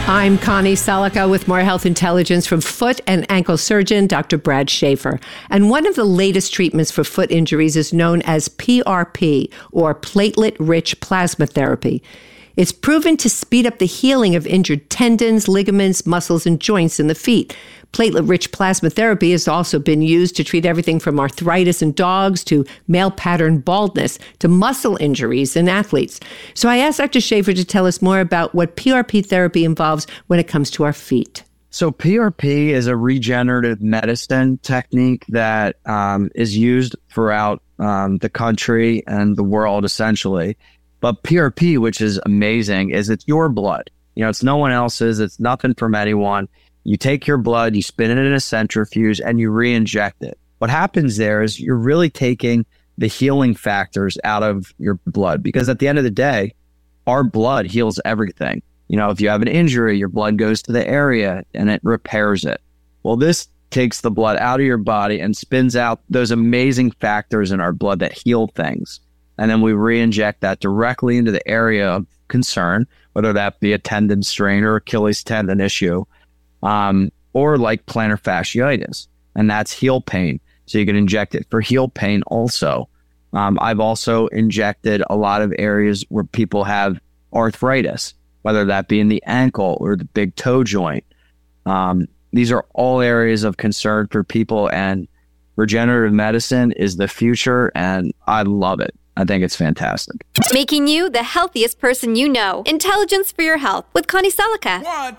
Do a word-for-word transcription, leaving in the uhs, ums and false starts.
I'm Connie Salica with more health intelligence from foot and ankle surgeon Doctor Brad Schaefer. And one of the latest treatments for foot injuries is known as P R P, or platelet-rich plasma therapy. It's proven to speed up the healing of injured tendons, ligaments, muscles, and joints in the feet. Platelet-rich plasma therapy has also been used to treat everything from arthritis in dogs to male pattern baldness to muscle injuries in athletes. So I asked Doctor Schaefer to tell us more about what P R P therapy involves when it comes to our feet. So P R P is a regenerative medicine technique that um, is used throughout um, the country and the world, essentially. But P R P, which is amazing, is it's your blood. You know, it's no one else's. It's nothing from anyone. You take your blood, you spin it in a centrifuge, and you re-inject it. What happens there is you're really taking the healing factors out of your blood, because at the end of the day, our blood heals everything. You know, if you have an injury, your blood goes to the area and it repairs it. Well, this takes the blood out of your body and spins out those amazing factors in our blood that heal things. And then we re-inject that directly into the area of concern, whether that be a tendon strain or Achilles tendon issue, um, or like plantar fasciitis, and that's heel pain. So you can inject it for heel pain also. Um, I've also injected a lot of areas where people have arthritis, whether that be in the ankle or the big toe joint. Um, these are all areas of concern for people, and regenerative medicine is the future, and I love it. I think it's fantastic. Making you the healthiest person you know. Intelligence for your health with Connie Salica. One,